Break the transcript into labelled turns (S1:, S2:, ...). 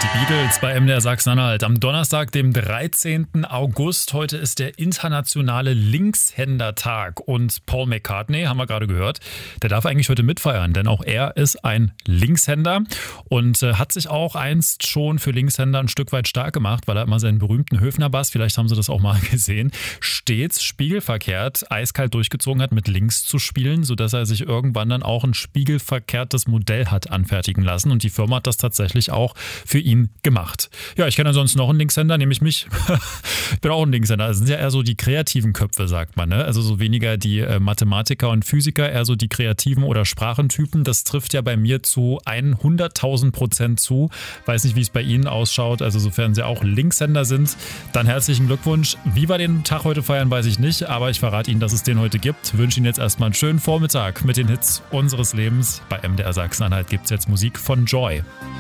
S1: Beatles bei MDR Sachsen-Anhalt am Donnerstag, dem 13. August. Heute ist der internationale Linkshändertag und Paul McCartney, haben wir gerade gehört, der darf eigentlich heute mitfeiern, denn auch er ist ein Linkshänder und hat sich auch einst schon für Linkshänder ein Stück weit stark gemacht, weil er immer seinen berühmten Höfner-Bass, vielleicht haben Sie das auch mal gesehen, stets spiegelverkehrt eiskalt durchgezogen hat, mit links zu spielen, sodass er sich irgendwann dann auch ein spiegelverkehrtes Modell hat anfertigen lassen und die Firma hat das tatsächlich auch für ihn gemacht. Ja, ich kenne ansonsten noch einen Linkshänder, nämlich mich. Ich bin auch ein Linkshänder. Das sind ja eher so die kreativen Köpfe, sagt man, ne? Also so weniger die Mathematiker und Physiker, eher so die kreativen oder Sprachentypen. Das trifft ja bei mir zu 100.000% zu. Weiß nicht, wie es bei Ihnen ausschaut. Also sofern Sie auch Linkshänder sind, dann herzlichen Glückwunsch. Wie wir den Tag heute feiern, weiß ich nicht, aber ich verrate Ihnen, dass es den heute gibt. Wünsche Ihnen jetzt erstmal einen schönen Vormittag mit den Hits unseres Lebens. Bei MDR Sachsen-Anhalt gibt es jetzt Musik von Joy.